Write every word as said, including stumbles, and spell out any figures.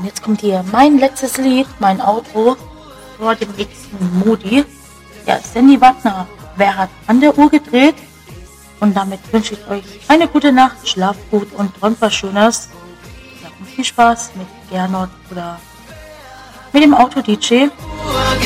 und jetzt kommt hier mein letztes Lied, mein Outro vor dem nächsten Modi. Ja, Sandy Wagner, wer hat an der Uhr gedreht? Und damit wünsche ich euch eine gute Nacht, schlaft gut und träumt was Schönes. Ja, und viel Spaß mit Gernot oder mit dem Auto-D J.